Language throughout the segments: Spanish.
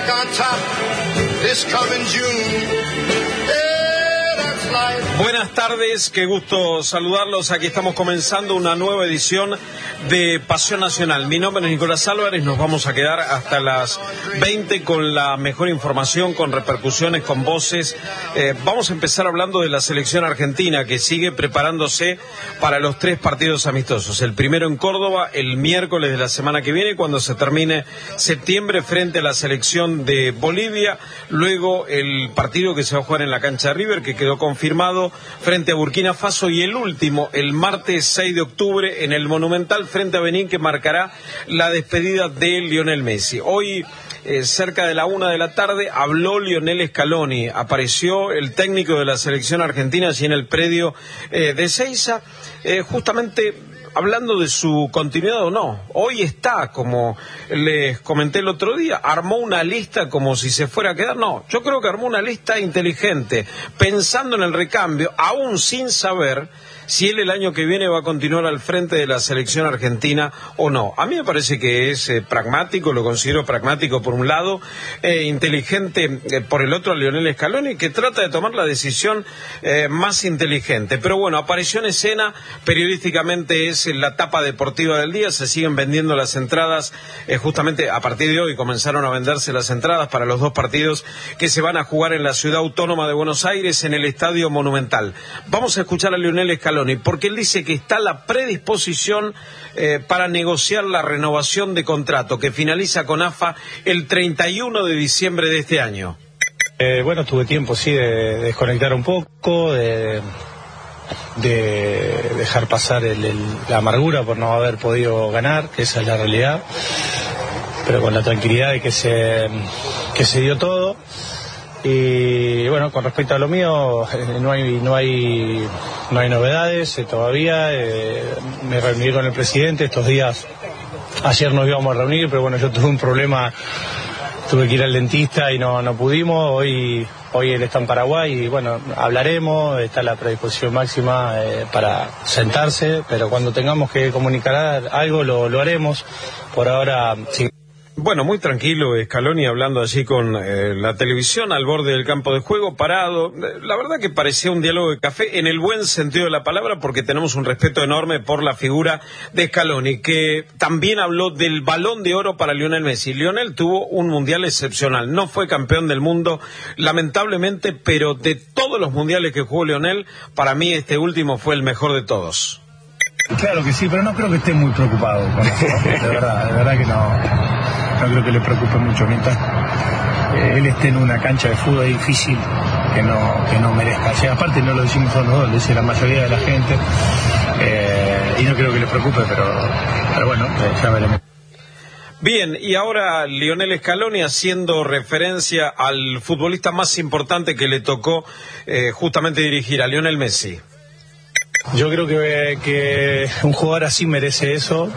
back on top this coming June. Buenas tardes, qué gusto saludarlos. Aquí estamos comenzando una nueva edición de Pasión Nacional. Mi nombre es Nicolás Álvarez, nos vamos a quedar hasta las 20 con la mejor información, con repercusiones, con voces. Vamos a empezar hablando de la selección argentina, que sigue preparándose para los 3 partidos amistosos. El primero en Córdoba, el miércoles de la semana que viene, cuando se termine septiembre, frente a la selección de Bolivia. Luego el partido que se va a jugar en la cancha de River, que quedó confirmado, frente a Burkina Faso, y el último, el martes 6 de octubre, en el Monumental frente a Benín, que marcará la despedida de Lionel Messi. Hoy, cerca de la 1 de la tarde, habló Lionel Scaloni. Apareció el técnico de la selección argentina allí en el predio de Ezeiza, justamente hablando de su continuidad o no. Hoy está, como les comenté el otro día, armó una lista como si se fuera a quedar. No, yo creo que armó una lista inteligente, pensando en el recambio, aún sin saber si él el año que viene va a continuar al frente de la selección argentina o no. A mí me parece que es pragmático, lo considero pragmático por un lado, inteligente por el otro, a Lionel Scaloni, que trata de tomar la decisión más inteligente. Pero bueno, apareció en escena, periodísticamente es la tapa deportiva del día. Se siguen vendiendo las entradas, justamente a partir de hoy comenzaron a venderse las entradas para los 2 partidos que se van a jugar en la Ciudad Autónoma de Buenos Aires, en el Estadio Monumental. Vamos a escuchar a Lionel Scaloni, porque él dice que está la predisposición para negociar la renovación de contrato que finaliza con AFA el 31 de diciembre de este año. Bueno, tuve tiempo, sí, de desconectar un poco, de dejar pasar la amargura por no haber podido ganar, que esa es la realidad, pero con la tranquilidad de que se dio todo. Y bueno, con respecto a lo mío, no hay novedades todavía. Me reuní con el presidente estos días. Ayer nos íbamos a reunir, pero bueno, yo tuve un problema, tuve que ir al dentista y no pudimos. Hoy él está en Paraguay y bueno, hablaremos, está la predisposición máxima para sentarse, pero cuando tengamos que comunicar algo lo haremos. Por ahora, sí. Bueno, muy tranquilo Scaloni, hablando allí con la televisión al borde del campo de juego, parado. La verdad que parecía un diálogo de café, en el buen sentido de la palabra, porque tenemos un respeto enorme por la figura de Scaloni, que también habló del Balón de Oro para Lionel Messi. Lionel tuvo un mundial excepcional, no fue campeón del mundo, lamentablemente, pero de todos los mundiales que jugó Lionel, para mí este último fue el mejor de todos. Claro que sí, pero no creo que esté muy preocupado con eso, de verdad que no creo que le preocupe mucho. Mientras él esté en una cancha de fútbol, es difícil que no merezca. O sea, aparte no lo decimos solo nosotros, lo dice la mayoría de la gente, y no creo que le preocupe, pero bueno, ya veremos. Bien, y ahora Lionel Scaloni haciendo referencia al futbolista más importante que le tocó justamente dirigir, a Lionel Messi. Yo creo que un jugador así merece eso,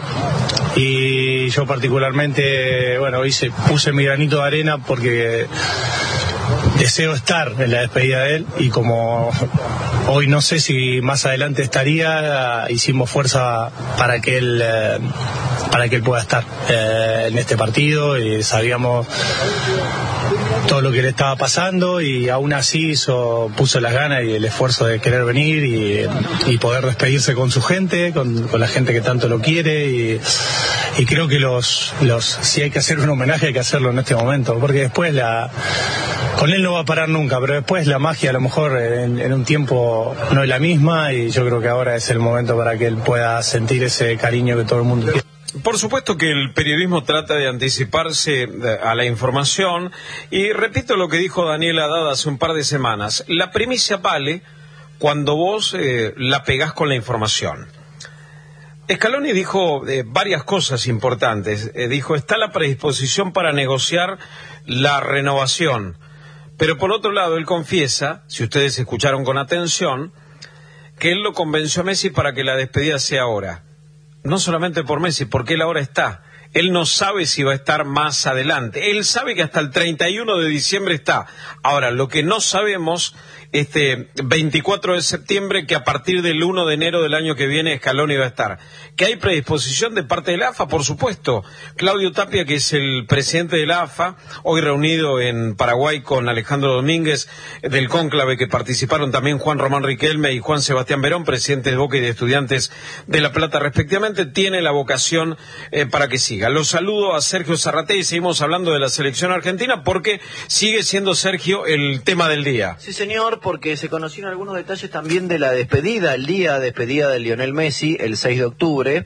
y yo particularmente, bueno, puse mi granito de arena porque deseo estar en la despedida de él, y como hoy no sé si más adelante estaría, hicimos fuerza para que él pueda estar en este partido, y sabíamos todo lo que le estaba pasando, y aún así puso las ganas y el esfuerzo de querer venir y poder despedirse con su gente, con la gente que tanto lo quiere, y creo que si hay que hacer un homenaje hay que hacerlo en este momento, porque después con él no va a parar nunca, pero después la magia a lo mejor en un tiempo no es la misma, y yo creo que ahora es el momento para que él pueda sentir ese cariño que todo el mundo tiene. Por supuesto que el periodismo trata de anticiparse a la información, y repito lo que dijo Daniel Haddad hace un par de semanas: la primicia vale cuando vos la pegás con la información. Scaloni dijo varias cosas importantes. Dijo, está la predisposición para negociar la renovación, pero por otro lado él confiesa, si ustedes escucharon con atención, que él lo convenció a Messi para que la despedida sea ahora. No solamente por Messi, porque él ahora está Él no sabe si va a estar más adelante. Él sabe que hasta el 31 de diciembre está. Ahora, lo que no sabemos, 24 de septiembre, que a partir del 1 de enero del año que viene Scaloni va a estar. ¿Que hay predisposición de parte de la AFA? Por supuesto. Claudio Tapia, que es el presidente de la AFA, hoy reunido en Paraguay con Alejandro Domínguez, del cónclave que participaron también Juan Román Riquelme y Juan Sebastián Verón, presidentes de Boca y de Estudiantes de La Plata respectivamente, tiene la vocación para que siga. Los saludo a Sergio Zarratea y seguimos hablando de la selección argentina porque sigue siendo, Sergio, el tema del día. Sí, señor, porque se conocieron algunos detalles también de la despedida, el día de despedida de Lionel Messi, el 6 de octubre.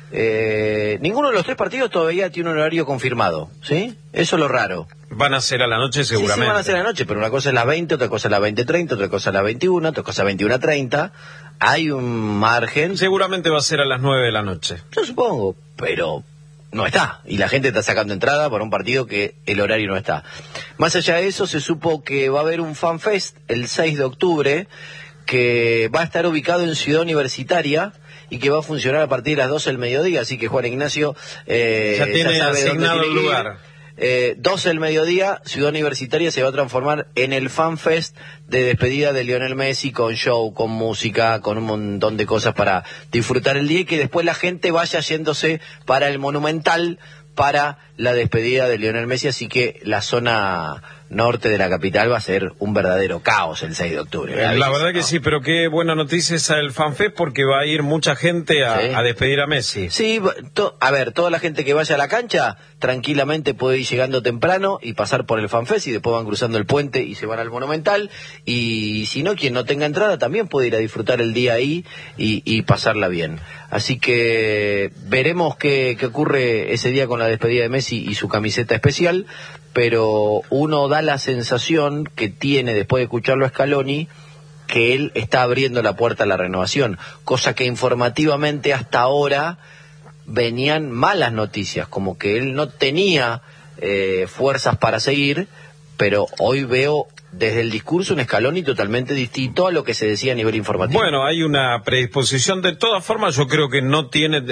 Ninguno de los tres partidos todavía tiene un horario confirmado, ¿sí? Eso es lo raro. Van a ser a la noche seguramente. Sí, van a ser a la noche, pero una cosa es las 20, otra cosa es las 20:30, otra cosa es las 21, otra cosa es 21:30. Hay un margen. Seguramente va a ser a las 9 de la noche. Yo supongo, pero no está. Y la gente está sacando entrada para un partido que el horario no está. Más allá de eso, se supo que va a haber un FanFest el 6 de octubre, que va a estar ubicado en Ciudad Universitaria y que va a funcionar a partir de las 12 del mediodía. Así que Juan Ignacio ya tiene asignado el lugar. 12 del mediodía, Ciudad Universitaria se va a transformar en el FanFest de despedida de Lionel Messi, con show, con música, con un montón de cosas para disfrutar el día, y que después la gente vaya yéndose para el Monumental para la despedida de Lionel Messi. Así que la zona norte de la capital va a ser un verdadero caos el 6 de octubre. La verdad que sí, pero qué buena noticia esa del FanFest, porque va a ir mucha gente a despedir a Messi. Sí, a ver, toda la gente que vaya a la cancha tranquilamente puede ir llegando temprano y pasar por el FanFest, y después van cruzando el puente y se van al Monumental. Y si no, quien no tenga entrada también puede ir a disfrutar el día ahí y pasarla bien. Así que veremos qué ocurre ese día con la despedida de Messi y su camiseta especial, pero uno da la sensación que tiene, después de escucharlo a Scaloni, que él está abriendo la puerta a la renovación, cosa que informativamente hasta ahora venían malas noticias, como que él no tenía fuerzas para seguir, pero hoy veo desde el discurso un Scaloni totalmente distinto a lo que se decía a nivel informativo. Bueno, hay una predisposición. De todas formas, yo creo que no tiene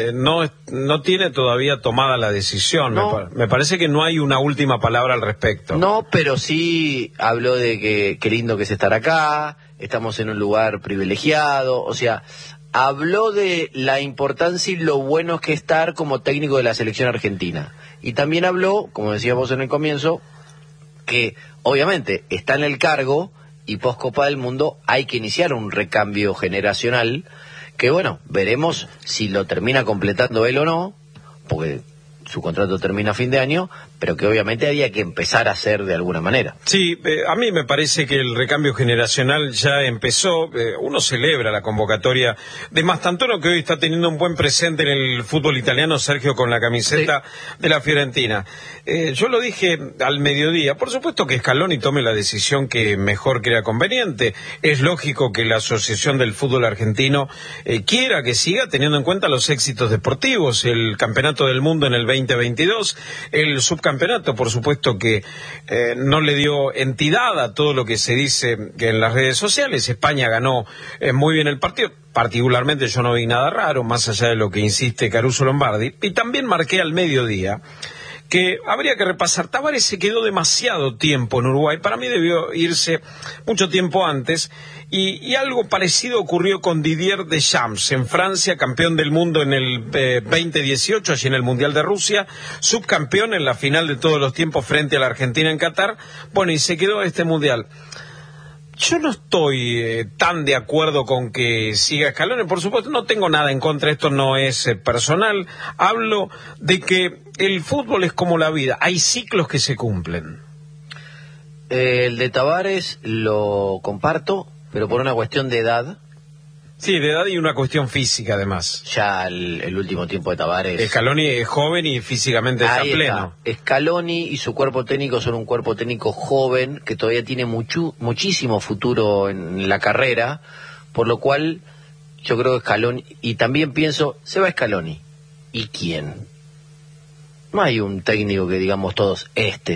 todavía tomada la decisión. No. Me parece que no hay una última palabra al respecto. No, pero sí habló de que qué lindo que es estar acá, estamos en un lugar privilegiado, o sea, habló de la importancia y lo bueno que es estar como técnico de la selección argentina. Y también habló, como decías vos en el comienzo, que obviamente está en el cargo y post Copa del Mundo hay que iniciar un recambio generacional que, bueno, veremos si lo termina completando él o no, porque su contrato termina a fin de año, pero que obviamente había que empezar a hacer de alguna manera. Sí, a mí me parece que el recambio generacional ya empezó. Uno celebra la convocatoria de Mastantuono, que hoy está teniendo un buen presente en el fútbol italiano, Sergio, con la camiseta de la Fiorentina. Yo lo dije al mediodía, por supuesto que Scaloni tome la decisión que mejor crea conveniente. Es lógico que la Asociación del Fútbol Argentino quiera que siga teniendo en cuenta los éxitos deportivos, el Campeonato del Mundo en el 2022, el subcampeonato, por supuesto que no le dio entidad a todo lo que se dice en las redes sociales. España ganó muy bien el partido, particularmente yo no vi nada raro, más allá de lo que insiste Caruso Lombardi. Y también marqué al mediodía que habría que repasar. Tavares se quedó demasiado tiempo en Uruguay, para mí debió irse mucho tiempo antes, y algo parecido ocurrió con Didier Deschamps en Francia, campeón del mundo en el 2018, allí en el Mundial de Rusia, subcampeón en la final de todos los tiempos frente a la Argentina en Qatar. Bueno, y se quedó este Mundial. Yo no estoy tan de acuerdo con que siga Scaloni, por supuesto, no tengo nada en contra, esto no es personal. Hablo de que el fútbol es como la vida, hay ciclos que se cumplen. El de Tavares lo comparto, pero por una cuestión de edad. Sí, de edad y una cuestión física, además. Ya el último tiempo de Tavares. Scaloni es joven y físicamente está pleno. Scaloni y su cuerpo técnico son un cuerpo técnico joven que todavía tiene muchísimo futuro en la carrera, por lo cual yo creo que Scaloni, y también pienso, se va Scaloni. ¿Y quién? No hay un técnico que digamos todos,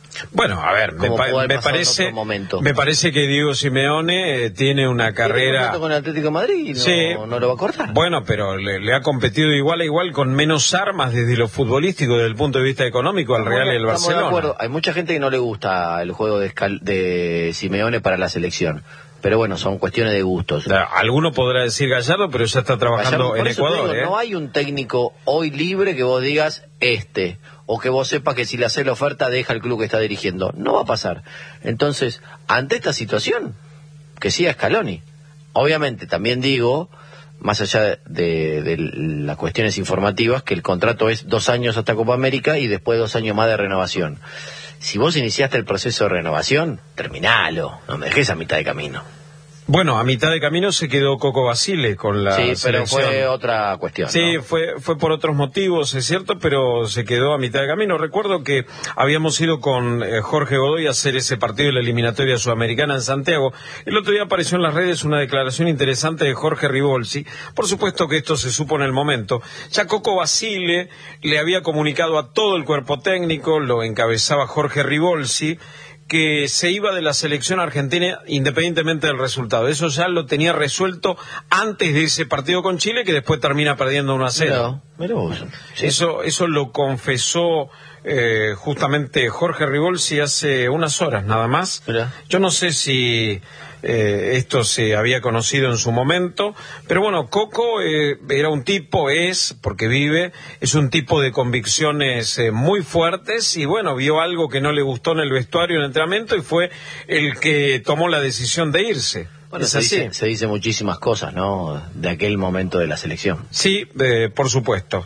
Bueno, a ver, me parece que Diego Simeone tiene una carrera con el Atlético de Madrid, no lo va a cortar. Bueno, pero le ha competido igual a igual con menos armas desde lo futbolístico, desde el punto de vista económico al Real y el Barcelona. De acuerdo. Hay mucha gente que no le gusta el juego de Simeone para la selección. Pero bueno, son cuestiones de gustos. Alguno podrá decir Gallardo, pero ya está trabajando en Ecuador. No hay un técnico hoy libre que vos digas o que vos sepas que si le haces la oferta deja el club que está dirigiendo. No va a pasar. Entonces, ante esta situación, que siga Scaloni. Obviamente, también digo, más allá de las cuestiones informativas, que el contrato es 2 años hasta Copa América y después 2 años más de renovación. Si vos iniciaste el proceso de renovación, terminalo, no me dejes a mitad de camino. Bueno, a mitad de camino se quedó Coco Basile con la selección. Pero fue otra cuestión. Sí, ¿no? fue por otros motivos, es cierto, pero se quedó a mitad de camino. Recuerdo que habíamos ido con Jorge Godoy a hacer ese partido de la eliminatoria sudamericana en Santiago. El otro día apareció en las redes una declaración interesante de Jorge Ribolsi. Por supuesto que esto se supo en el momento. Ya Coco Basile le había comunicado a todo el cuerpo técnico, lo encabezaba Jorge Ribolsi, que se iba de la selección argentina independientemente del resultado. Eso ya lo tenía resuelto antes de ese partido con Chile, que después termina perdiendo 1-0. Mirá vos. Sí. Eso lo confesó justamente Jorge Ribolsi hace unas horas nada más. Mirá. Yo no sé si esto se había conocido en su momento, pero bueno, Coco era un tipo, es un tipo de convicciones muy fuertes, y bueno, vio algo que no le gustó en el vestuario, en el entrenamiento, y fue el que tomó la decisión de irse. Bueno, se dice muchísimas cosas, ¿no?, de aquel momento de la selección. Sí, por supuesto.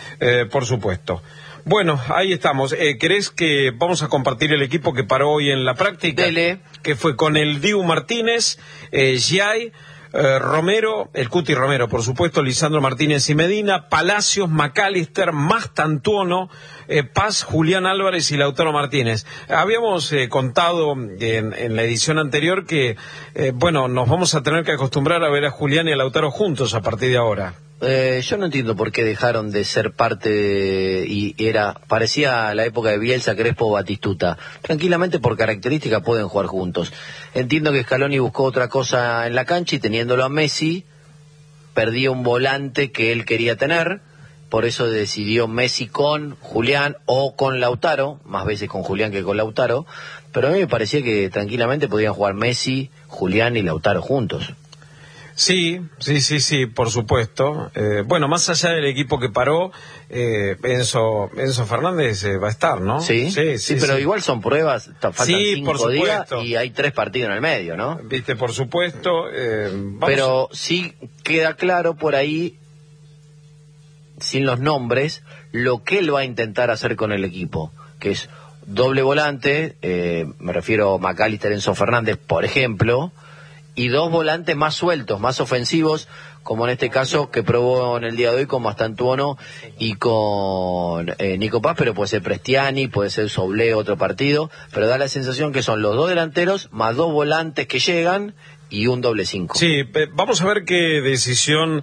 Bueno, ahí estamos. ¿Querés que vamos a compartir el equipo que paró hoy en la práctica? Dele. Que fue con el Dibu Martínez, Giai, Romero, el Cuti Romero, por supuesto, Lisandro Martínez y Medina, Palacios, McAllister, Mastantuono, Paz, Julián Álvarez y Lautaro Martínez. Habíamos contado en la edición anterior que, nos vamos a tener que acostumbrar a ver a Julián y a Lautaro juntos a partir de ahora. Yo no entiendo por qué dejaron de ser parte parecía la época de Bielsa, Crespo, Batistuta. Tranquilamente, por característica, pueden jugar juntos. Entiendo que Scaloni buscó otra cosa en la cancha y teniéndolo a Messi, perdía un volante que él quería tener. Por eso decidió Messi con Julián o con Lautaro, más veces con Julián que con Lautaro. Pero a mí me parecía que tranquilamente podían jugar Messi, Julián y Lautaro juntos. Sí, por supuesto. Más allá del equipo que paró, Enzo Fernández va a estar, ¿no? Sí, pero igual son pruebas, faltan 5 días y hay 3 partidos en el medio, ¿no? Viste, por supuesto. Pero sí queda claro por ahí, sin los nombres, lo que él va a intentar hacer con el equipo, que es doble volante, me refiero a McAllister, Enzo Fernández, por ejemplo, y 2 volantes más sueltos, más ofensivos, como en este caso que probó en el día de hoy con Mastantuono y con Nico Paz, pero puede ser Prestiani, puede ser Soblé, otro partido, pero da la sensación que son los 2 delanteros más 2 volantes que llegan y un doble 5. Sí, vamos a ver qué decisión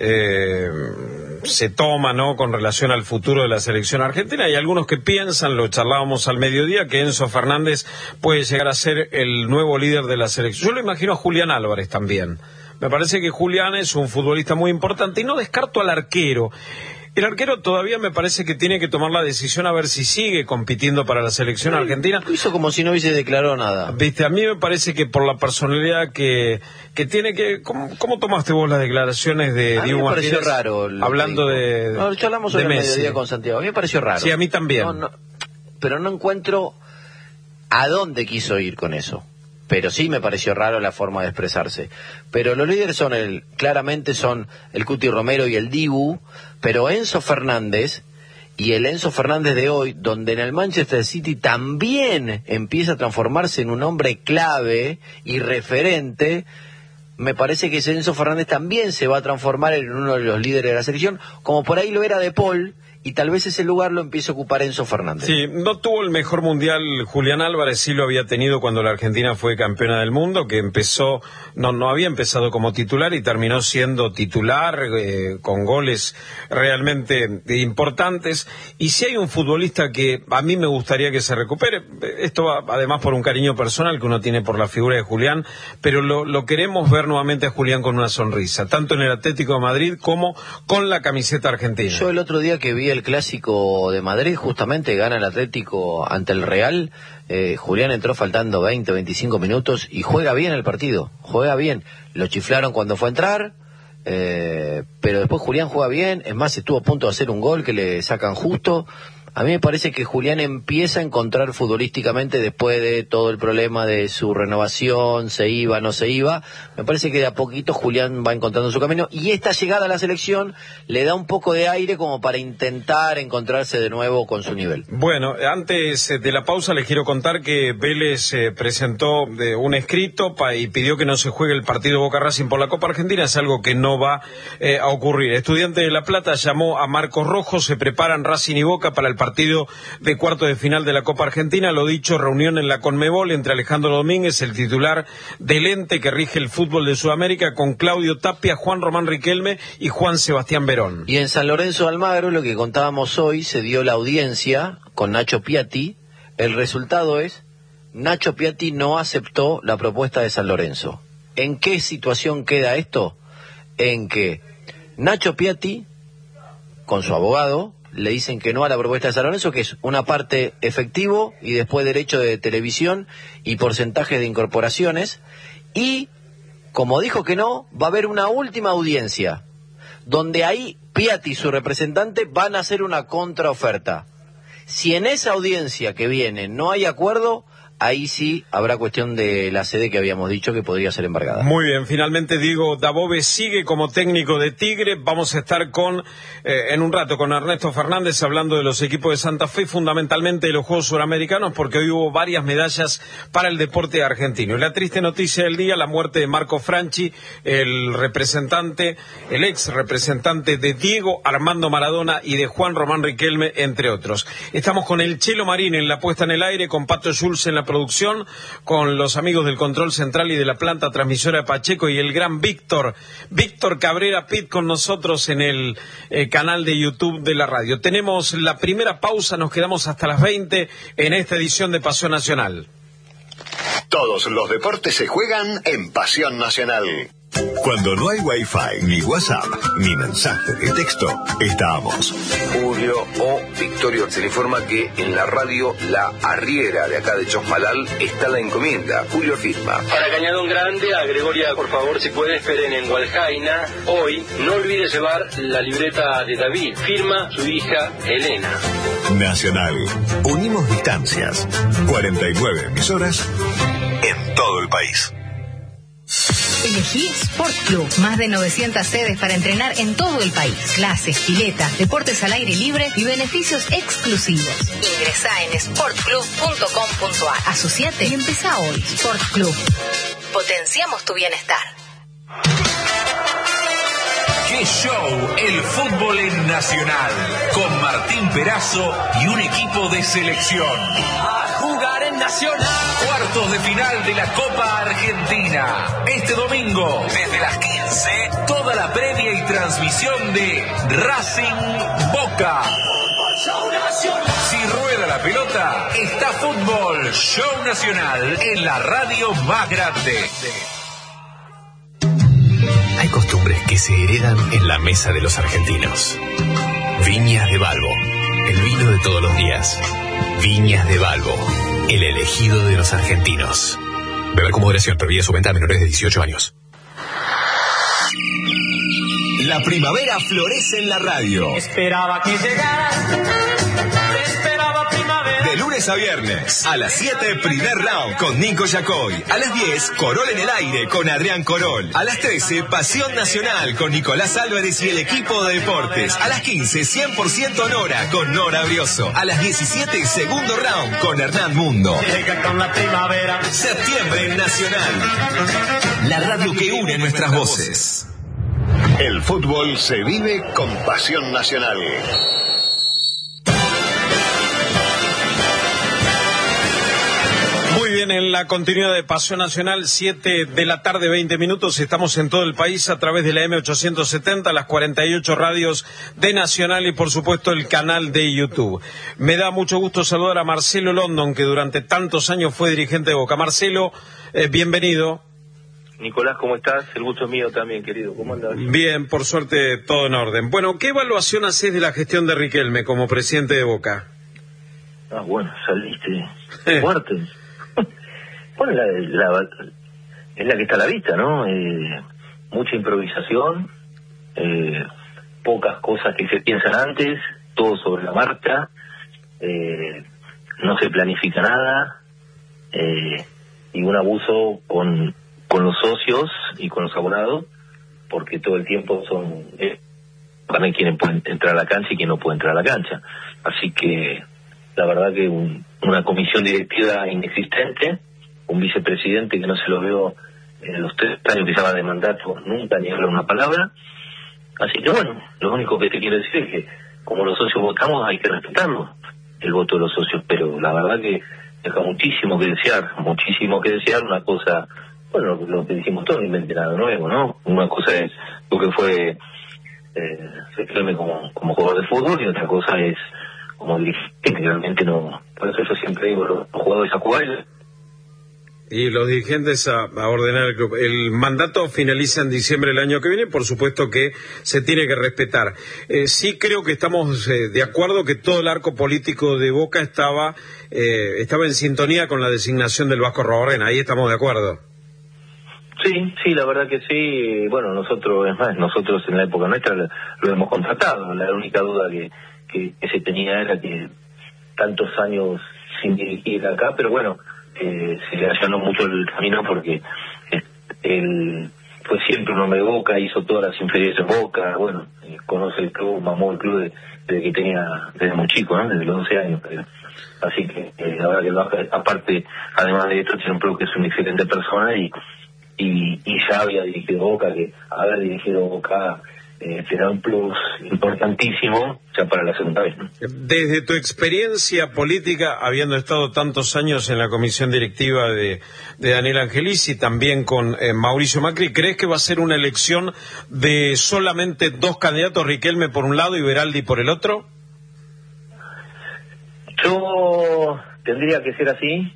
se toma, ¿no?, con relación al futuro de la selección argentina. Hay algunos que piensan, lo charlábamos al mediodía, que Enzo Fernández puede llegar a ser el nuevo líder de la selección. Yo lo imagino a Julián Álvarez también. Me parece que Julián es un futbolista muy importante y no descarto al arquero. El arquero todavía me parece que tiene que tomar la decisión a ver si sigue compitiendo para la selección argentina. Hizo como si no hubiese declarado nada. Viste, a mí me parece que por la personalidad que tiene que... ¿Cómo tomaste vos las declaraciones de Dibu Martínez? A mí me pareció raro. Hablando de No, hablamos sobre el mediodía con Santiago. A mí me pareció raro. Sí, a mí también. Pero no encuentro a dónde quiso ir con eso. Pero sí me pareció raro la forma de expresarse. Pero los líderes claramente son el Cuti Romero y el Dibu, pero Enzo Fernández, y el Enzo Fernández de hoy, donde en el Manchester City también empieza a transformarse en un hombre clave y referente, me parece que ese Enzo Fernández también se va a transformar en uno de los líderes de la selección, como por ahí lo era De Paul, y tal vez ese lugar lo empiece a ocupar Enzo Fernández. Sí, no tuvo el mejor mundial Julián Álvarez, sí lo había tenido cuando la Argentina fue campeona del mundo, que empezó, no había empezado como titular y terminó siendo titular con goles realmente importantes. Y si hay un futbolista que a mí me gustaría que se recupere, esto va además por un cariño personal que uno tiene por la figura de Julián, pero lo queremos ver nuevamente a Julián con una sonrisa, tanto en el Atlético de Madrid como con la camiseta argentina. Yo el otro día que vi el Clásico de Madrid, justamente gana el Atlético ante el Real, Julián entró faltando 20, 25 minutos y juega bien el partido, juega bien. Lo chiflaron cuando fue a entrar, pero después Julián juega bien, es más, estuvo a punto de hacer un gol que le sacan justo. A mí me parece que Julián empieza a encontrar futbolísticamente, después de todo el problema de su renovación, se iba, no se iba, me parece que de a poquito Julián va encontrando su camino, y esta llegada a la selección le da un poco de aire como para intentar encontrarse de nuevo con su nivel. Bueno, antes de la pausa les quiero contar que Vélez presentó un escrito y pidió que no se juegue el partido Boca Racing por la Copa Argentina, es algo que no va a ocurrir. Estudiantes de La Plata llamó a Marcos Rojo, se preparan Racing y Boca para el partido de cuarto de final de la Copa Argentina. Lo dicho, reunión en la Conmebol entre Alejandro Domínguez, el titular del ente que rige el fútbol de Sudamérica, con Claudio Tapia, Juan Román Riquelme y Juan Sebastián Verón. Y en San Lorenzo de Almagro, lo que contábamos hoy, se dio la audiencia con Nacho Piatti. El resultado es, Nacho Piatti no aceptó la propuesta de San Lorenzo. ¿En qué situación queda esto? En que Nacho Piatti, con su abogado, le dicen que no a la propuesta de San Lorenzo, que es una parte efectivo y después derecho de televisión y porcentaje de incorporaciones, y como dijo que no, va a haber una última audiencia donde ahí Piatti y su representante van a hacer una contraoferta. Si en esa audiencia que viene no hay acuerdo, ahí sí habrá cuestión de la sede que habíamos dicho que podría ser embargada. Muy bien, finalmente Diego Dabove sigue como técnico de Tigre. Vamos a estar en un rato con Ernesto Fernández hablando de los equipos de Santa Fe, fundamentalmente de los Juegos Suramericanos, porque hoy hubo varias medallas para el deporte argentino. Y la triste noticia del día, la muerte de Marco Franchi, el ex representante de Diego Armando Maradona y de Juan Román Riquelme, entre otros. Estamos con el Chelo Marín en la puesta en el aire, con Pato Schulz en la producción, con los amigos del control central y de la planta transmisora de Pacheco, y el gran Víctor Cabrera Pit con nosotros en el canal de YouTube de la radio. Tenemos la primera pausa, nos quedamos hasta las 20 en esta edición de Pasión Nacional. Todos los deportes se juegan en Pasión Nacional. Cuando no hay Wi-Fi, ni WhatsApp, ni mensaje de texto, estamos. Julio o Victorio se le informa que en la radio La Arriera de acá de Chosmalal está la encomienda. Julio firma. Para Cañadón Grande, a Gregoria, por favor, si puede, esperen en Hualjaina. Hoy, no olvide llevar la libreta de David. Firma su hija Elena. Nacional. Unimos distancias. 49 emisoras en todo el país. Elegí Sport Club, más de 900 sedes para entrenar en todo el país. Clases, pileta, deportes al aire libre y beneficios exclusivos. Ingresá en sportclub.com.ar. Asociate y empezá hoy. Sport Club. Potenciamos tu bienestar. ¡Qué show! El fútbol en Nacional, con Martín Perazo y un equipo de selección. A jugar en Nacional. Cuartos de final de la Copa Argentina. Este domingo, desde las 15, toda la previa y transmisión de Racing Boca. Si rueda la pelota, está Fútbol Show Nacional en la radio más grande. Hay costumbres que se heredan en la mesa de los argentinos. Viñas de Balbo, el vino de todos los días. Viñas de Balbo, el elegido de los argentinos. Beber con moderación, prohibida su venta a menores de 18 años. La primavera florece en la radio. Esperaba que llegara. Esperaba primavera. De lunes a viernes, a las 7, primer round con Nico Yacoy. A las 10, Corol en el aire con Adrián Corol. A las 13, Pasión Nacional con Nicolás Álvarez y el equipo de deportes. A las 15, 100% Nora con Nora Brioso. A las 17, segundo round con Hernán Mundo. Llega con la primavera. Septiembre en Nacional. La radio que une nuestras voces. El fútbol se vive con Pasión Nacional. bien, en la continuidad de Pasión Nacional, 7 de la tarde, 20 minutos. Estamos en todo el país a través de la M870, las 48 radios de Nacional y, por supuesto, el canal de YouTube. Me da mucho gusto saludar a Marcelo London, que durante tantos años fue dirigente de Boca. Marcelo, bienvenido. Nicolás, ¿cómo estás? El gusto es mío también, querido. ¿Cómo andas? Bien, por suerte, todo en orden. Bueno, ¿qué evaluación haces de la gestión de Riquelme como presidente de Boca? Bueno, saliste fuerte. Bueno, es la que está a la vista, ¿no? Mucha improvisación, pocas cosas que se piensan antes, todo sobre la marcha, no se planifica nada, y un abuso con los socios y con los abonados, porque todo el tiempo son también quienes pueden entrar a la cancha y quien no puede entrar a la cancha. Así que la verdad que una comisión directiva inexistente, un vicepresidente que no se lo veo en los 3 años que se va de mandato nunca ni habla una palabra. Así que bueno, lo único que te quiero decir es que como los socios votamos hay que respetarlo, el voto de los socios, pero la verdad que deja muchísimo que desear, una cosa, bueno, lo que decimos todos, no invente nada nuevo, ¿no? Una cosa es lo que fue Riquelme como jugador de fútbol y otra cosa es como dirigente, que realmente no. Por eso yo siempre digo, los jugadores a jugar y los dirigentes a ordenar el club. El mandato finaliza en diciembre del año que viene, por supuesto que se tiene que respetar. Sí creo que estamos de acuerdo que todo el arco político de Boca estaba en sintonía con la designación del Vasco Arrobarrena, ahí estamos de acuerdo. Sí, la verdad que sí. Bueno, nosotros en la época nuestra lo hemos contratado. La única duda que se tenía era que tantos años sin dirigir acá, pero bueno, se le allanó mucho el camino porque él fue siempre un hombre de Boca, hizo todas las inferiores en Boca, bueno, conoce el club, mamó el club desde muy chico, ¿no? Desde los 12 años, creo. Así que la verdad que el Vasco, aparte, además de esto, tiene un club que es una excelente persona y ya había dirigido Boca, que haber dirigido Boca será un plus importantísimo ya para la segunda vez, ¿no? Desde tu experiencia política, habiendo estado tantos años en la comisión directiva de Daniel Angelici y también con Mauricio Macri, ¿crees que va a ser una elección de solamente 2 candidatos, Riquelme por un lado y Beraldi por el otro? Yo tendría que ser así,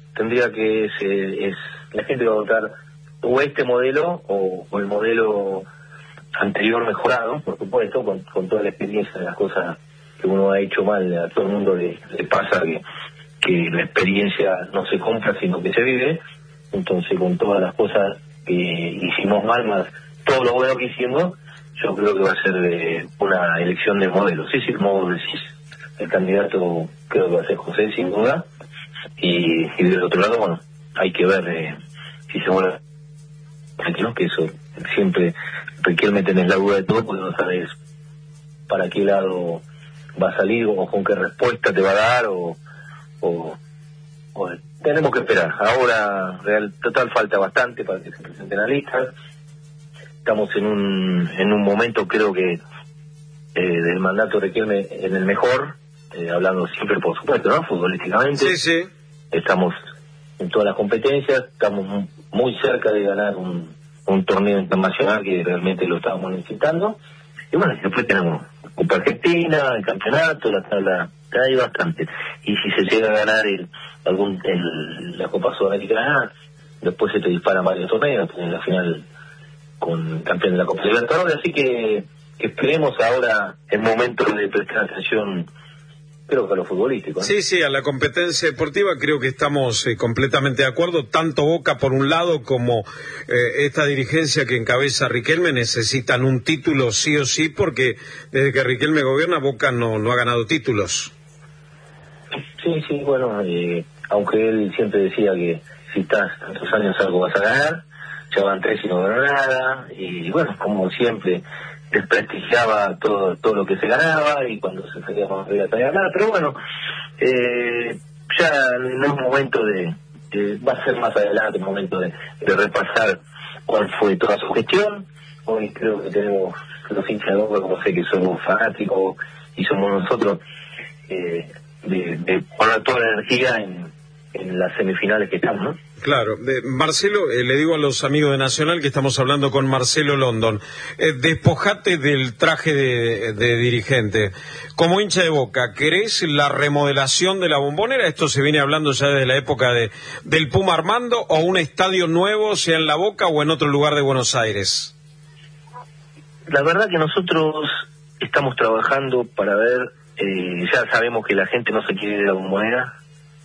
la gente va a votar o este modelo o el modelo anterior mejorado, por supuesto, con toda la experiencia de las cosas que uno ha hecho mal. A todo el mundo le pasa que la experiencia no se compra sino que se vive. Entonces, con todas las cosas que hicimos mal, más todo lo bueno que hicimos, yo creo que va a ser una elección de modelo. Sí, como vos decís, el candidato creo que va a ser José, sin duda, y del otro lado, bueno, hay que ver si se vuelve, ¿no? Que eso siempre Riquelme tenés la duda de todo porque no sabes para qué lado va a salir o con qué respuesta te va a dar o tenemos que esperar. Ahora total falta bastante para que se presenten las listas. Estamos en un momento, creo que del mandato de Riquelme en el mejor, hablando siempre por supuesto, ¿no? Futbolísticamente. Sí. Estamos en todas las competencias, estamos muy cerca de ganar un torneo internacional que realmente lo estábamos necesitando. Y bueno, después tenemos Copa Argentina, el campeonato, la tabla, hay bastante. Y si se llega a ganar la Copa Sudamericana, después se te disparan varios torneos, en la final con el campeón de la Copa Libertadores, así que esperemos ahora el momento de prestar atención, creo que a lo futbolístico, ¿eh? Sí, a la competencia deportiva creo que estamos completamente de acuerdo, tanto Boca por un lado como esta dirigencia que encabeza Riquelme necesitan un título sí o sí, porque desde que Riquelme gobierna Boca no ha ganado títulos. Sí, bueno, aunque él siempre decía que si estás tantos años algo vas a ganar, ya van 3 y no ganó nada, y bueno, como siempre desprestigiaba todo lo que se ganaba y cuando se salía más arriba salía a ganar, pero bueno, ya no es momento va a ser más adelante el momento de repasar cuál fue toda su gestión. Hoy creo que tenemos los hinchas de Boca, como sé que somos fanáticos y somos nosotros, de poner toda la energía en las semifinales que estamos, ¿no? Claro. Marcelo, le digo a los amigos de Nacional que estamos hablando con Marcelo London. Despojate del traje de dirigente. Como hincha de Boca, ¿querés la remodelación de la Bombonera? Esto se viene hablando ya desde la época del Puma Armando, o un estadio nuevo, sea en La Boca o en otro lugar de Buenos Aires. La verdad que nosotros estamos trabajando para ver, ya sabemos que la gente no se quiere ir de la Bombonera.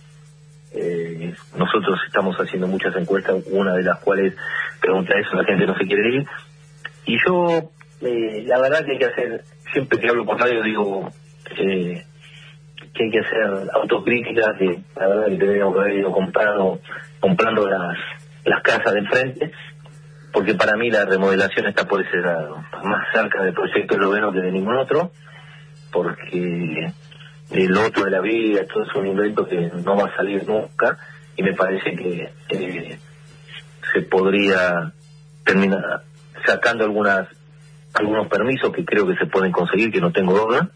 Nosotros estamos haciendo muchas encuestas, una de las cuales pregunta eso, la gente no se quiere ir. Y yo, la verdad que hay que hacer, siempre que hablo por radio digo que hay que hacer autocríticas, que la verdad que deberíamos haber ido comprando las casas de enfrente, porque para mí la remodelación está por ese lado, más cerca del proyecto Esloveno que de ningún otro, porque el otro de la vida, todo es un invento que no va a salir nunca, y me parece que se podría terminar sacando algunos permisos que creo que se pueden conseguir, que no tengo duda,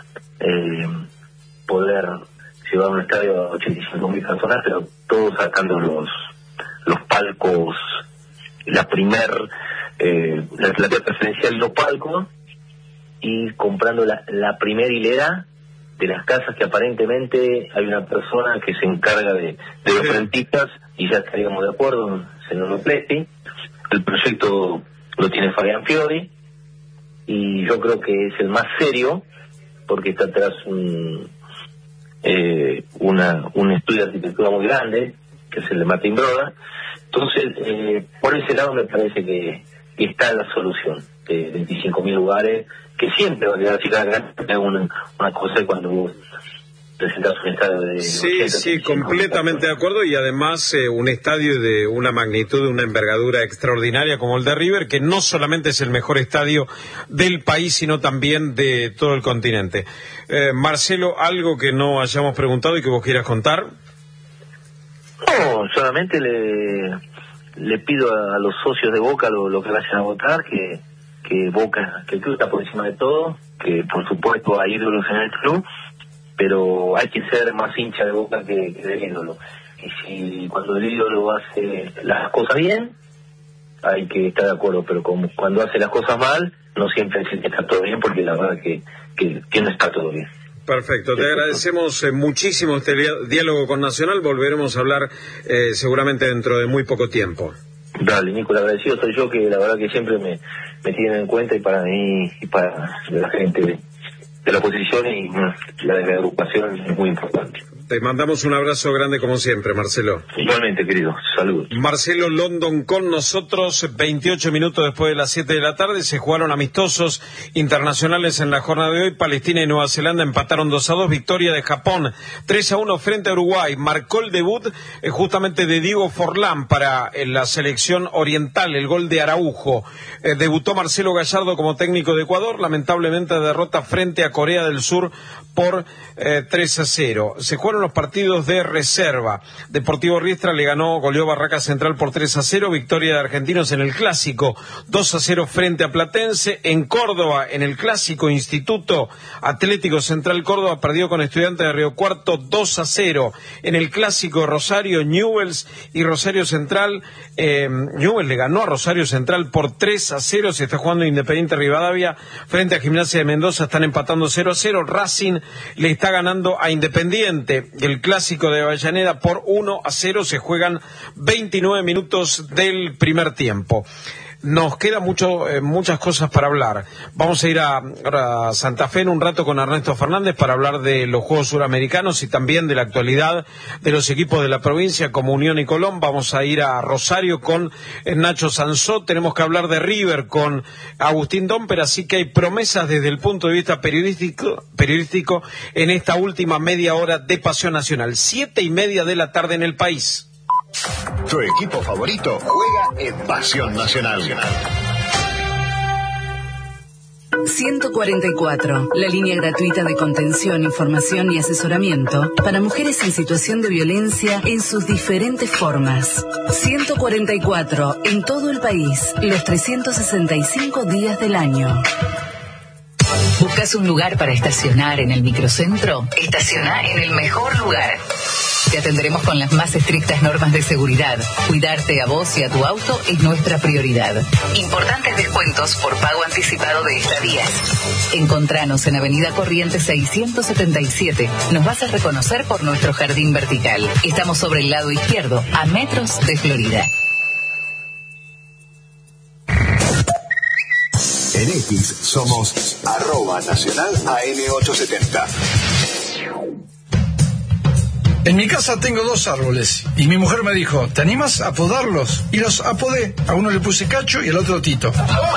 poder llevar un estadio a 85.000 personas, pero todos sacando los palcos, la preferencial de los palcos, y comprando la primera hilera de las casas, que aparentemente hay una persona que se encarga de los rentistas, y ya estaríamos de acuerdo, señor Pleti. El proyecto lo tiene Fabián Fiori, y yo creo que es el más serio, porque está atrás un estudio de arquitectura muy grande, que es el de Martín Broda. Entonces, por ese lado me parece que está la solución de 25.000 lugares, que siempre va a quedar así grande, una cosa cuando vos presentas un estadio de... Sí, completamente de acuerdo, y además un estadio de una magnitud, de una envergadura extraordinaria como el de River, que no solamente es el mejor estadio del país, sino también de todo el continente. Marcelo, ¿algo que no hayamos preguntado y que vos quieras contar? No, solamente le pido a los socios de Boca lo que vayan a votar, que Boca, que el club está por encima de todo, que por supuesto hay ídolos en el club, pero hay que ser más hincha de Boca que del ídolo. Y si cuando el ídolo hace las cosas bien, hay que estar de acuerdo, pero cuando hace las cosas mal, no siempre decir que está todo bien, porque la verdad que no está todo bien. Perfecto, te agradecemos muchísimo este diálogo con Nacional. Volveremos a hablar seguramente dentro de muy poco tiempo. Dale, Nico, el agradecido soy yo, que la verdad que siempre me tienen en cuenta, y para mí y para la gente de la oposición y la de la agrupación es muy importante. Te mandamos un abrazo grande como siempre, Marcelo. Igualmente, querido. Saludos. Marcelo London con nosotros. 28 minutos después de las 7 de la tarde se jugaron amistosos internacionales en la jornada de hoy. Palestina y Nueva Zelanda empataron 2-2. Victoria de Japón 3-1 frente a Uruguay. Marcó el debut justamente de Diego Forlán para la selección oriental, el gol de Araujo. Debutó Marcelo Gallardo como técnico de Ecuador. Lamentablemente derrota frente a Corea del Sur por 3-0. Se jugaron los partidos de reserva. Deportivo Riestra goleó Barraca Central por 3-0. Victoria de Argentinos en el Clásico 2-0 frente a Platense. En Córdoba, en el Clásico, Instituto Atlético Central Córdoba perdió con Estudiantes de Río Cuarto 2-0. En el Clásico Rosario, Newell's y Rosario Central, Newell's le ganó a Rosario Central por 3-0. Se está jugando Independiente Rivadavia frente a Gimnasia de Mendoza, están empatando 0-0. Racing le está ganando a Independiente el Clásico de Avellaneda por 1-0. Se juegan 29 minutos del primer tiempo. Nos queda muchas cosas para hablar. Vamos a ir a Santa Fe en un rato con Ernesto Fernández para hablar de los Juegos Suramericanos y también de la actualidad de los equipos de la provincia como Unión y Colón. Vamos a ir a Rosario con Nacho Sansó. Tenemos que hablar de River con Agustín Domper, así que hay promesas desde el punto de vista periodístico en esta última media hora de Pasión Nacional. 7:30 de la tarde en el país. Tu equipo favorito juega en Pasión Nacional. 144, la línea gratuita de contención, información y asesoramiento para mujeres en situación de violencia en sus diferentes formas. 144, en todo el país, los 365 días del año. ¿Buscas un lugar para estacionar en el microcentro? Estaciona en el mejor lugar. Te atenderemos con las más estrictas normas de seguridad. Cuidarte a vos y a tu auto es nuestra prioridad. Importantes descuentos por pago anticipado de estadías. Encontranos en Avenida Corrientes 677. Nos vas a reconocer por nuestro jardín vertical. Estamos sobre el lado izquierdo, a metros de Florida. En X somos @Nacional AM870. En mi casa tengo 2 árboles y mi mujer me dijo, ¿te animas a podarlos? Y los apodé. A uno le puse Cacho y al otro Tito.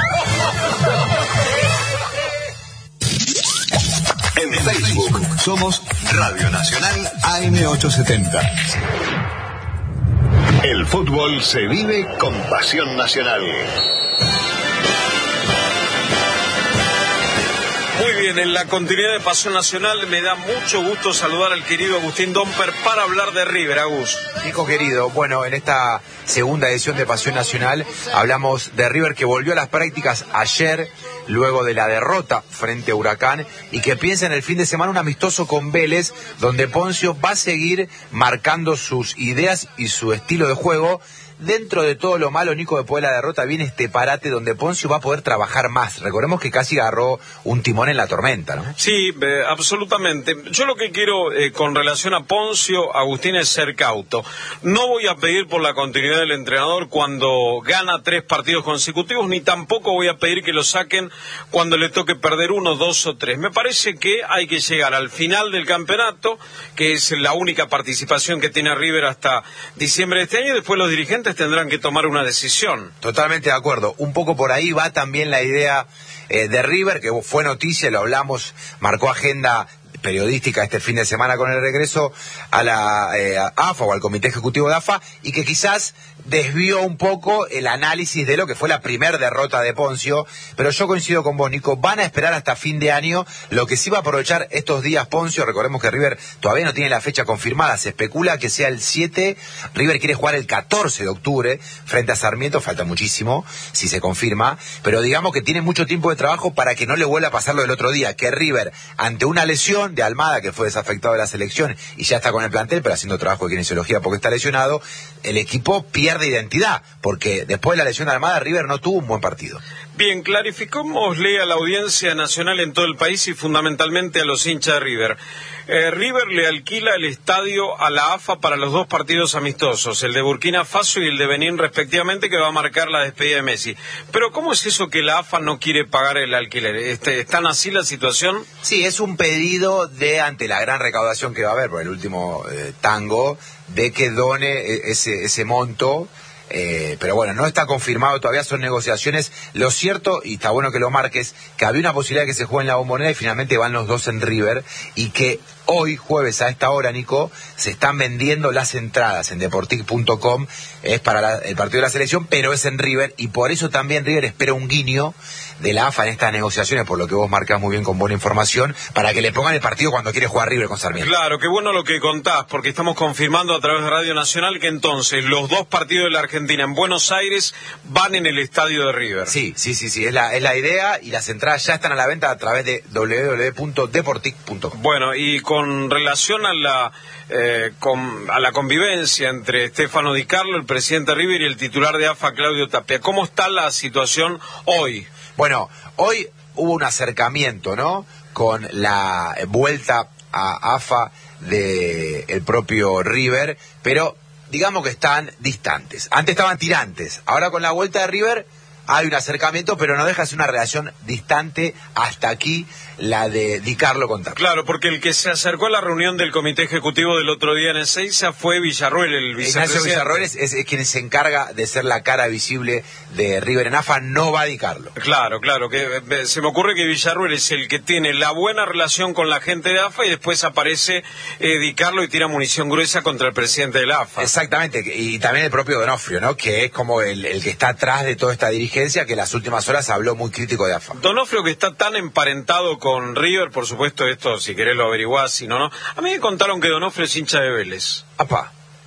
En Facebook somos Radio Nacional AM870. El fútbol se vive con pasión nacional. Muy bien, en la continuidad de Pasión Nacional me da mucho gusto saludar al querido Agustín Domper para hablar de River. Agus. Nico querido, bueno, en esta segunda edición de Pasión Nacional hablamos de River que volvió a las prácticas ayer luego de la derrota frente a Huracán y que piensa en el fin de semana un amistoso con Vélez donde Poncio va a seguir marcando sus ideas y su estilo de juego. Dentro de todo lo malo, Nico, después de la derrota viene este parate donde Poncio va a poder trabajar más. Recordemos que casi agarró un timón en la tormenta, ¿no? Sí, absolutamente. Yo lo que quiero con relación a Poncio, Agustín, es ser cauto. No voy a pedir por la continuidad del entrenador cuando gana 3 partidos consecutivos, ni tampoco voy a pedir que lo saquen cuando le toque perder 1, 2 o 3. Me parece que hay que llegar al final del campeonato, que es la única participación que tiene River hasta diciembre de este año, y después los dirigentes tendrán que tomar una decisión. Totalmente de acuerdo. Un poco por ahí va también la idea de River, que fue noticia, lo hablamos, marcó agenda periodística este fin de semana con el regreso a la AFA o al Comité Ejecutivo de AFA, y que quizás desvió un poco el análisis de lo que fue la primera derrota de Poncio, pero yo coincido con vos, Nico, van a esperar hasta fin de año, lo que sí va a aprovechar estos días Poncio. Recordemos que River todavía no tiene la fecha confirmada, se especula que sea el 7, River quiere jugar el 14 de octubre frente a Sarmiento, falta muchísimo si se confirma, pero digamos que tiene mucho tiempo de trabajo para que no le vuelva a pasar lo del otro día, que River, ante una lesión de Almada, que fue desafectado de la selección y ya está con el plantel, pero haciendo trabajo de kinesiología porque está lesionado, el equipo pierde identidad, porque después de la lesión de Almada, River no tuvo un buen partido. Bien, clarificémosle a la audiencia nacional en todo el país y fundamentalmente a los hinchas de River. River le alquila el estadio a la AFA para los 2 partidos amistosos, el de Burkina Faso y el de Benín respectivamente, que va a marcar la despedida de Messi. Pero ¿cómo es eso que la AFA no quiere pagar el alquiler? ¿Están así la situación? Sí, es un pedido de, ante la gran recaudación que va a haber por el último tango, de que done ese monto. Pero bueno, no está confirmado, todavía son negociaciones. Lo cierto, y está bueno que lo marques, que había una posibilidad de que se juegue en la Bombonera y finalmente van los 2 en River, y que hoy, jueves, a esta hora, Nico, se están vendiendo las entradas en Deportic.com, es para el partido de la selección, pero es en River, y por eso también River espera un guiño de la AFA en estas negociaciones, por lo que vos marcás muy bien con buena información, para que le pongan el partido cuando quiere jugar River con Sarmiento. Claro, qué bueno lo que contás, porque estamos confirmando a través de Radio Nacional que entonces los 2 partidos de la Argentina en Buenos Aires van en el estadio de River. Sí, es la idea, y las entradas ya están a la venta a través de www.deportic.com. Bueno, y con relación a la convivencia entre Stefano Di Carlo, el presidente de River, y el titular de AFA, Claudio Tapia, ¿cómo está la situación hoy? Bueno, hoy hubo un acercamiento, ¿no?, con la vuelta a AFA del propio River, pero digamos que están distantes. Antes estaban tirantes, ahora con la vuelta de River hay un acercamiento, pero no deja de ser una relación distante hasta aquí, la de Di Carlo con Tapia. Claro, porque el que se acercó a la reunión del Comité Ejecutivo del otro día en Ezeiza fue Villarruel, el vicepresidente. Ignacio Villarruel es quien se encarga de ser la cara visible de River en AFA, no va Di Carlo. Claro, que se me ocurre que Villarruel es el que tiene la buena relación con la gente de AFA, y después aparece Di Carlo y tira munición gruesa contra el presidente de la AFA. Exactamente, y también el propio Donofrio, ¿no?, que es como el que está atrás de toda esta dirigencia, que en las últimas horas habló muy crítico de AFA. Donofrio, que está tan emparentado con River, por supuesto, esto si querés lo averiguás, si no, no. A mí me contaron que Donofrio es hincha de Vélez. ¡Apá!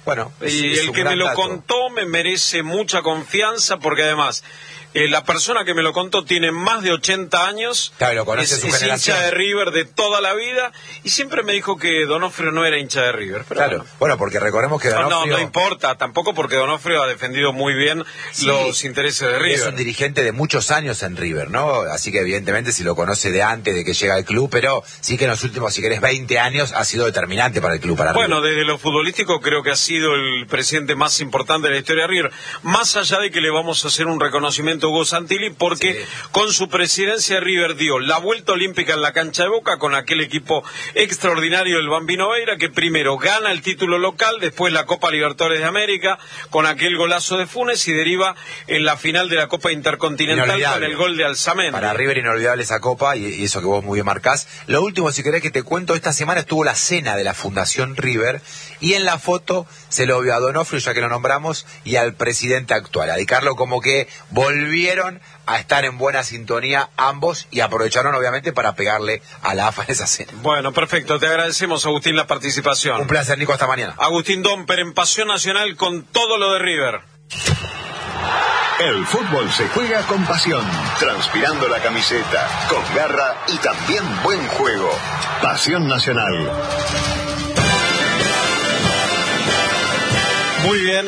Bueno, y el que me lo contó me merece mucha confianza, porque además la persona que me lo contó tiene más de 80 años, claro, lo conoce su generación. Hincha de River de toda la vida, y siempre me dijo que Donofrio no era hincha de River. Pero claro, bueno, porque recordemos que Donofrio... No importa, tampoco, porque Donofrio ha defendido muy bien los intereses de River. Es un dirigente de muchos años en River, ¿no? Así que evidentemente si lo conoce de antes de que llega al club, pero sí que en los últimos, si querés, 20 años ha sido determinante para el club, para Bueno, River. desde lo futbolístico creo que ha sido el presidente más importante de la historia de River, más allá de que le vamos a hacer un reconocimiento a Hugo Santilli, porque con su presidencia River dio la vuelta olímpica en la cancha de Boca con aquel equipo extraordinario del Bambino Veira, que primero gana el título local, después la Copa Libertadores de América con aquel golazo de Funes, y deriva en la final de la Copa Intercontinental con el gol de Alzamendi. Para River inolvidable esa Copa, y eso que vos muy bien marcás. Lo último, si querés que te cuento, esta semana estuvo la cena de la Fundación River, y en la foto se lo vio a Donofrio, ya que lo nombramos, y al presidente actual, a Di Carlo, como que volvieron a estar en buena sintonía ambos, y aprovecharon obviamente para pegarle a la AFA en esa cena. Bueno, perfecto, te agradecemos, Agustín, la participación. Un placer, Nico, hasta mañana. Agustín Domper en Pasión Nacional con todo lo de River. El fútbol se juega con pasión, transpirando la camiseta, con garra y también buen juego. Pasión Nacional. Muy bien,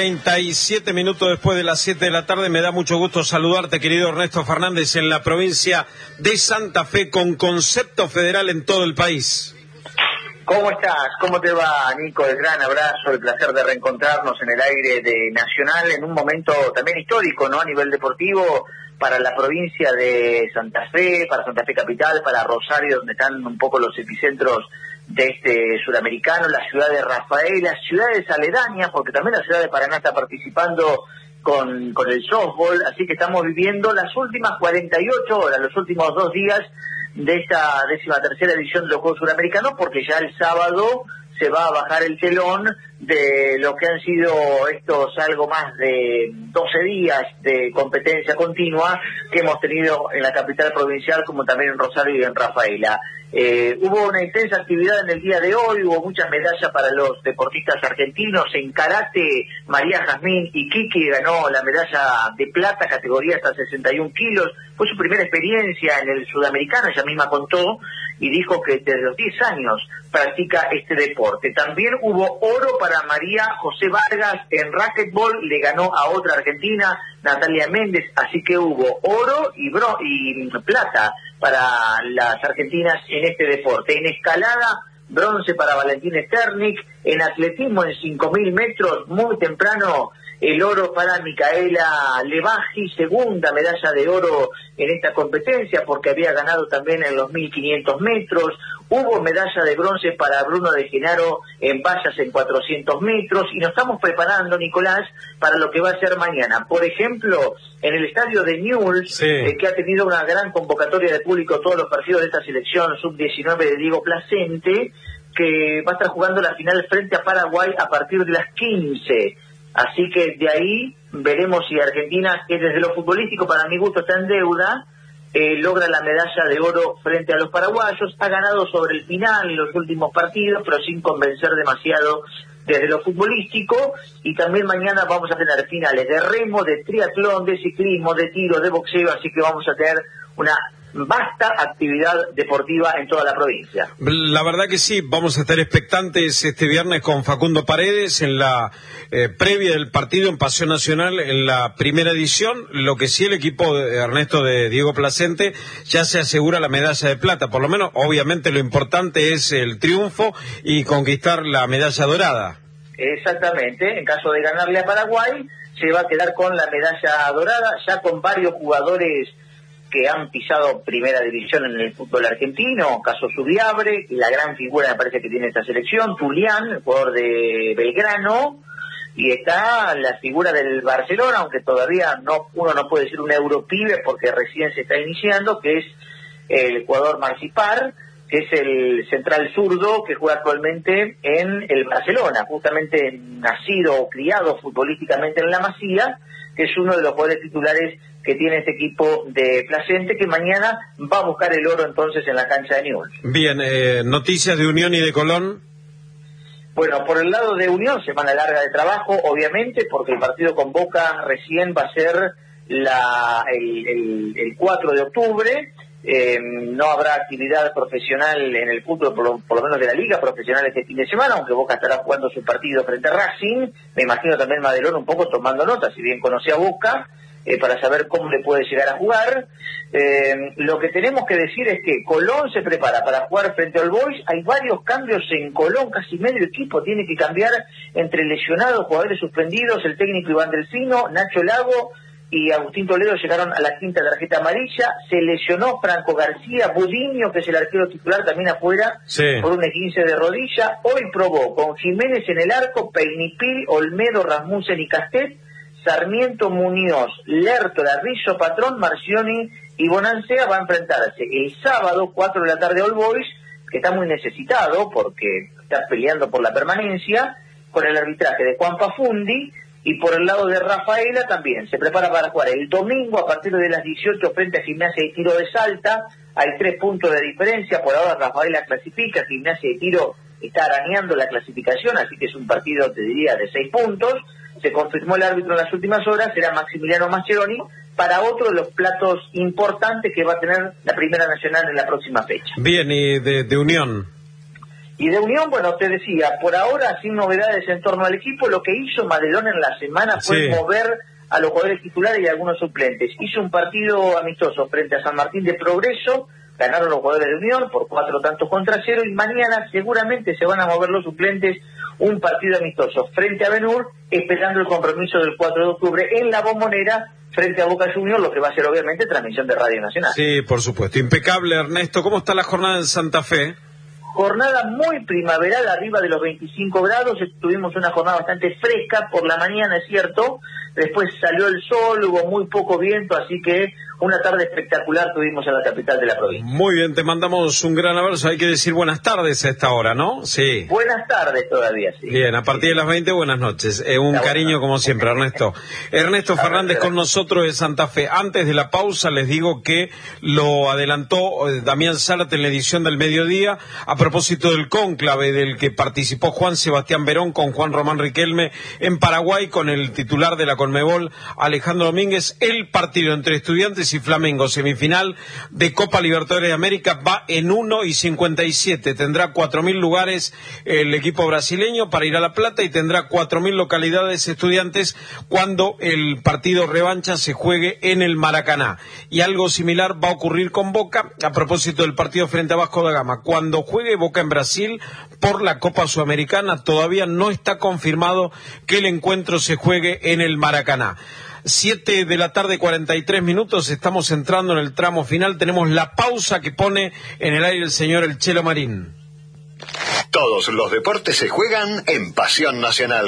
37 minutos después de las 7 de la tarde. Me da mucho gusto saludarte, querido Ernesto Fernández, en la provincia de Santa Fe, con concepto federal en todo el país. ¿Cómo estás? ¿Cómo te va, Nico? El gran abrazo, el placer de reencontrarnos en el aire de Nacional en un momento también histórico, ¿no? A nivel deportivo, para la provincia de Santa Fe, para Santa Fe Capital, para Rosario, donde están un poco los epicentros de este sudamericano, la ciudad de Rafaela, ciudades aledañas, porque también la ciudad de Paraná está participando con el softball, así que estamos viviendo las últimas 48 horas, los últimos 2 días de esta 13ª edición de los Juegos Suramericanos, porque ya el sábado se va a bajar el telón de lo que han sido estos algo más de 12 días de competencia continua que hemos tenido en la capital provincial, como también en Rosario y en Rafaela. Hubo una intensa actividad en el día de hoy, hubo muchas medallas para los deportistas argentinos. En karate, María Jazmín Iquique ganó la medalla de plata, categoría hasta 61 kilos. Fue su primera experiencia en el sudamericano, ella misma contó, y dijo que desde los 10 años practica este deporte. También hubo oro para María José Vargas en racquetball, le ganó a otra argentina, Natalia Méndez, así que hubo oro y plata para las argentinas en este deporte. En escalada, bronce para Valentín Sternik. En atletismo, en 5.000 metros, muy temprano, el oro para Micaela Levaji, segunda medalla de oro en esta competencia, porque había ganado también en los 1.500 metros. Hubo medalla de bronce para Bruno de Genaro en vallas en 400 metros, y nos estamos preparando, Nicolás, para lo que va a ser mañana. Por ejemplo, en el estadio de Newell's, que ha tenido una gran convocatoria de público todos los partidos de esta selección sub-19 de Diego Placente, que va a estar jugando la final frente a Paraguay a partir de las 15. Así que de ahí veremos si Argentina, que desde lo futbolístico para mi gusto está en deuda, logra la medalla de oro frente a los paraguayos. Ha ganado sobre el final en los últimos partidos, pero sin convencer demasiado desde lo futbolístico. Y también mañana vamos a tener finales de remo, de triatlón, de ciclismo, de tiro, de boxeo, así que vamos a tener una vasta actividad deportiva en toda la provincia. La verdad que sí, vamos a estar expectantes este viernes con Facundo Paredes en la previa del partido en Pasión Nacional en la primera edición. Lo que sí, el equipo de Ernesto de Diego Placente ya se asegura la medalla de plata, por lo menos. Obviamente lo importante es el triunfo y conquistar la medalla dorada. Exactamente, en caso de ganarle a Paraguay se va a quedar con la medalla dorada, ya con varios jugadores que han pisado primera división en el fútbol argentino, caso Subiabre, la gran figura me parece que tiene esta selección, Julián, el jugador de Belgrano, y está la figura del Barcelona, aunque todavía uno no puede decir un europibe porque recién se está iniciando, que es el jugador Marcipar, que es el central zurdo que juega actualmente en el Barcelona, justamente nacido o criado futbolísticamente en La Masía, que es uno de los jugadores titulares que tiene este equipo de Placente, que mañana va a buscar el oro entonces en la cancha de Newell's. Bien, noticias de Unión y de Colón. Bueno, por el lado de Unión, semana larga de trabajo, obviamente, porque el partido con Boca recién va a ser el 4 de octubre. No habrá actividad profesional en el fútbol, por lo menos de la liga profesional este fin de semana, aunque Boca estará jugando su partido frente a Racing. Me imagino también Madelón un poco tomando nota, si bien conoce a Boca, para saber cómo le puede llegar a jugar. Lo que tenemos que decir es que Colón se prepara para jugar frente al Boys. Hay varios cambios en Colón, casi medio equipo tiene que cambiar entre lesionados, jugadores suspendidos. El técnico Iván Delfino, Nacho Lago y Agustín Toledo llegaron a la quinta tarjeta amarilla. Se lesionó Franco García, Budiño, que es el arquero titular, también afuera, por un esguince de rodilla. Hoy probó con Jiménez en el arco, Peinipil, Olmedo, Rasmussen y Castet, Sarmiento, Muñoz, Lertora, Rizzo, Patrón, Marcioni y Bonancea. Va a enfrentarse el sábado, 4 de la tarde, All Boys, que está muy necesitado porque está peleando por la permanencia, con el arbitraje de Juan Pafundi. Y por el lado de Rafaela también se prepara para jugar el domingo a partir de las 18 frente a Gimnasia y Tiro de Salta. Hay 3 puntos de diferencia. Por ahora Rafaela clasifica, Gimnasia y Tiro está arañando la clasificación, así que es un partido, te diría, de 6 puntos. Se confirmó el árbitro en las últimas horas, será Maximiliano Mascheroni, para otro de los platos importantes que va a tener la Primera Nacional en la próxima fecha. Bien, y de Unión. Y de Unión, bueno, te decía, por ahora sin novedades en torno al equipo. Lo que hizo Madelón en la semana fue mover a los jugadores titulares y a algunos suplentes. Hizo un partido amistoso frente a San Martín de Progreso, ganaron los jugadores de Unión por 4-0 y mañana seguramente se van a mover los suplentes, un partido amistoso frente a Benur, esperando el compromiso del 4 de octubre en la Bombonera frente a Boca Juniors, lo que va a ser obviamente transmisión de Radio Nacional. Sí, por supuesto. Impecable, Ernesto. ¿Cómo está la jornada en Santa Fe? Jornada muy primaveral, arriba de los 25 grados. Tuvimos una jornada bastante fresca por la mañana, es cierto. Después salió el sol, hubo muy poco viento, así que una tarde espectacular tuvimos en la capital de la provincia. Muy bien, te mandamos un gran abrazo. Hay que decir buenas tardes a esta hora, ¿no? Sí. Buenas tardes todavía, sí. Bien, a partir de las 20, buenas noches. Un cariño como siempre, Ernesto. Ernesto Fernández con nosotros de Santa Fe. Antes de la pausa les digo que lo adelantó Damián Zárate en la edición del mediodía a propósito del cónclave del que participó Juan Sebastián Verón con Juan Román Riquelme en Paraguay, con el titular de la Conmebol, Alejandro Domínguez. El partido entre Estudiantes y Flamengo, semifinal de Copa Libertadores de América, va en 1:57. Tendrá 4.000 lugares el equipo brasileño para ir a La Plata y tendrá 4.000 localidades Estudiantes cuando el partido revancha se juegue en el Maracaná. Y algo similar va a ocurrir con Boca a propósito del partido frente a Vasco da Gama. Cuando juegue Boca en Brasil por la Copa Sudamericana, todavía no está confirmado que el encuentro se juegue en el Maracaná. 7 de la tarde, 43 minutos, estamos entrando en el tramo final. Tenemos la pausa que pone en el aire el señor El Chelo Marín. Todos los deportes se juegan en Pasión Nacional.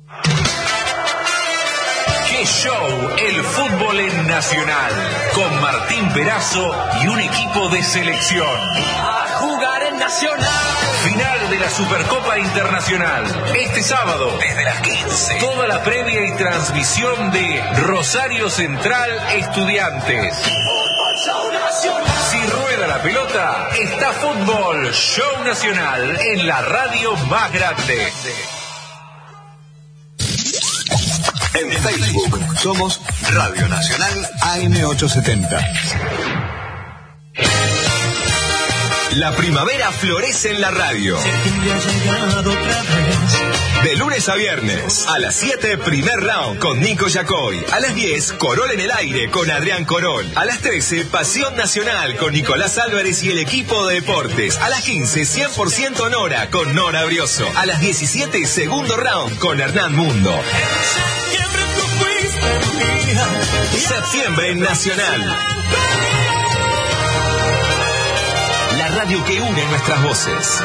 ¡Qué show! El fútbol en Nacional, con Martín Perazo y un equipo de selección. A jugar en Nacional. Final de la Supercopa Internacional. Este sábado, desde las 15. Toda la previa y transmisión de Rosario Central Estudiantes. Si rueda la pelota, está Fútbol Show Nacional en la radio más grande. En Facebook somos Radio Nacional AM870. La primavera florece en la radio. De lunes a viernes, a las 7, primer round con Nico Yacoy. A las 10, Corol en el aire con Adrián Corol. A las 13, Pasión Nacional con Nicolás Álvarez y el equipo de deportes. A las 15, 100% Nora con Nora Brioso. A las 17, segundo round con Hernán Mundo. Septiembre en Nacional. La radio que une nuestras voces.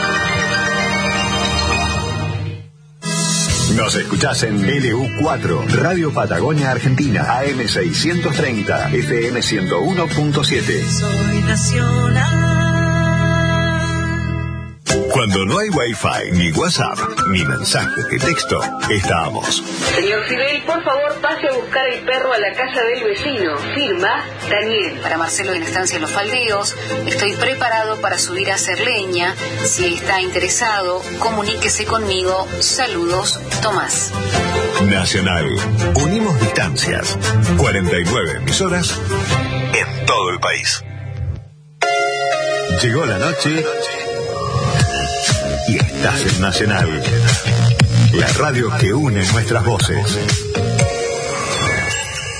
Nos escuchás en LU4, Radio Patagonia Argentina, AM630, FM 101.7. Soy nacional. Cuando no hay Wi-Fi, ni WhatsApp, ni mensajes de texto, estamos. Señor Fidel, por favor, pase a buscar el perro a la casa del vecino. Firma, Daniel. Para Marcelo de la Estancia Los Faldeos, estoy preparado para subir a hacer leña. Si está interesado, comuníquese conmigo. Saludos, Tomás. Nacional. Unimos distancias. 49 emisoras en todo el país. Llegó la noche y estás en Nacional. La radio que une nuestras voces.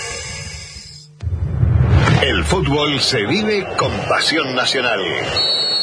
El fútbol se vive con pasión nacional.